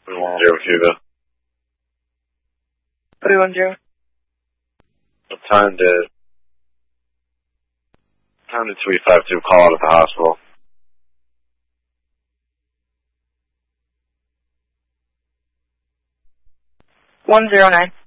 310 Cuba. 310. What time did 352 call out at the hospital? 109.